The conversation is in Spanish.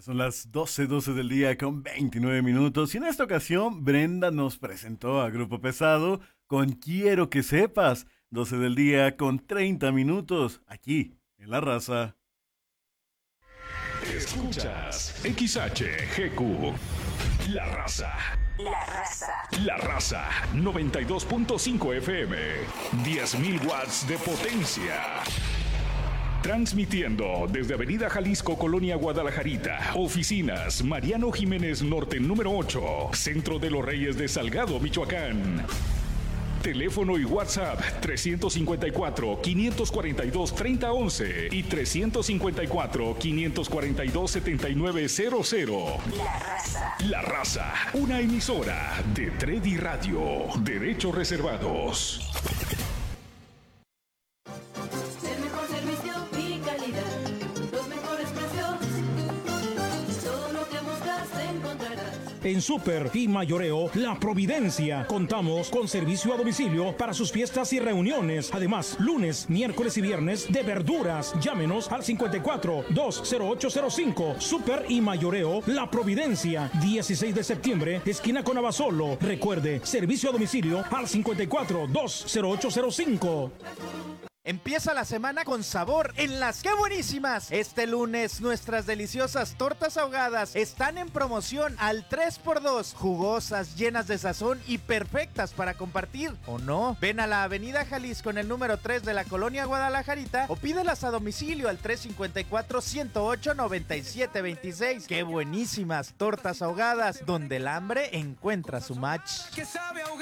Son las 12:12 del día con 29 minutos y en esta ocasión Brenda nos presentó a Grupo Pesado con Quiero que sepas, 12 del día con 30 minutos, aquí en La Raza. Escuchas XHGQ, La Raza. La Raza. La Raza, 92.5 FM, 10.000 watts de potencia. Transmitiendo desde Avenida Jalisco, Colonia Guadalajarita. Oficinas Mariano Jiménez Norte, número 8. Centro de los Reyes de Salgado, Michoacán. Teléfono y WhatsApp 354-542-3011 y 354-542-7900. La Raza. La Raza, una emisora de Tredi Radio. Derechos reservados. El mejor servicio y calidad, los mejores precios, todo lo que buscas encontrarás. En Super y Mayoreo La Providencia contamos con servicio a domicilio para sus fiestas y reuniones. Además, lunes, miércoles y viernes de verduras. Llámenos al 54-20805. Super y Mayoreo La Providencia, 16 de septiembre, esquina con Abasolo. Recuerde, servicio a domicilio al 54-20805. Empieza la semana con sabor en las ¡Qué buenísimas! Este lunes nuestras deliciosas tortas ahogadas están en promoción al 3x2, jugosas, llenas de sazón y perfectas para compartir, ¿o no? Ven a la Avenida Jalisco en el número 3 de la Colonia Guadalajarita o pídelas a domicilio al 354-108-9726. ¡Qué buenísimas tortas ahogadas! Donde el hambre encuentra su match. Que sabe ahogar.